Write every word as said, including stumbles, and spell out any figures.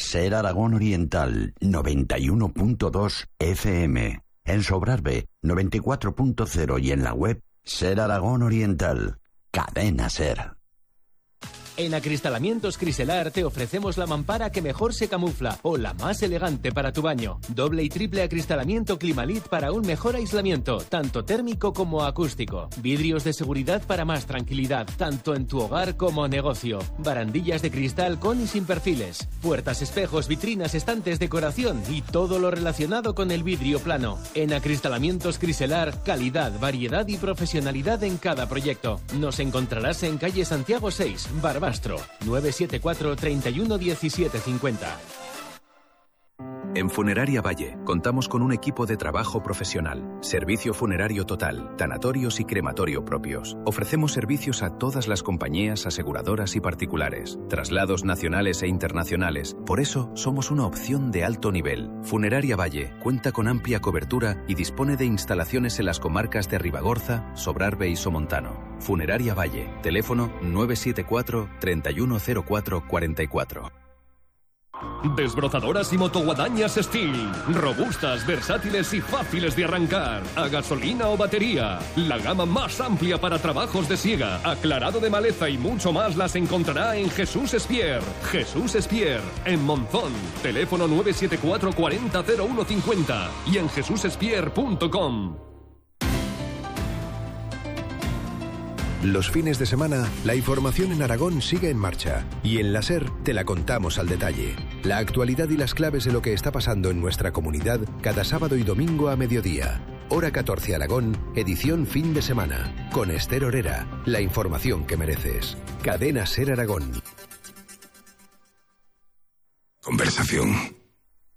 Ser Aragón Oriental, noventa y uno punto dos F M. En Sobrarbe, noventa y cuatro punto cero y en la web Ser Aragón Oriental. Cadena Ser. En Acristalamientos Criselar te ofrecemos la mampara que mejor se camufla o la más elegante para tu baño. Doble y triple acristalamiento Climalit para un mejor aislamiento, tanto térmico como acústico. Vidrios de seguridad para más tranquilidad, tanto en tu hogar como negocio. Barandillas de cristal con y sin perfiles. Puertas, espejos, vitrinas, estantes, decoración y todo lo relacionado con el vidrio plano. En Acristalamientos Criselar, calidad, variedad y profesionalidad en cada proyecto. Nos encontrarás en calle Santiago seis, Barbastro. nueve siete cuatro, treinta y uno, diecisiete cincuenta. En Funeraria Valle contamos con un equipo de trabajo profesional, servicio funerario total, tanatorios y crematorio propios. Ofrecemos servicios a todas las compañías, aseguradoras y particulares, traslados nacionales e internacionales. Por eso somos una opción de alto nivel. Funeraria Valle cuenta con amplia cobertura y dispone de instalaciones en las comarcas de Ribagorza, Sobrarbe y Somontano. Funeraria Valle, teléfono nueve siete cuatro, treinta y uno cero cuatro, cuarenta y cuatro. Desbrozadoras y motoguadañas Steel. Robustas, versátiles y fáciles de arrancar. A gasolina o batería. La gama más amplia para trabajos de siega, aclarado de maleza y mucho más las encontrará en Jesús Espier. Jesús Espier, en Monzón. Teléfono nueve siete cuatro, cuarenta, cero uno cincuenta y en jesús espier punto com. Los fines de semana, la información en Aragón sigue en marcha y en la SER te la contamos al detalle. La actualidad y las claves de lo que está pasando en nuestra comunidad cada sábado y domingo a mediodía. Hora catorce Aragón, edición fin de semana. Con Esther Orera, la información que mereces. Cadena SER Aragón. Conversación.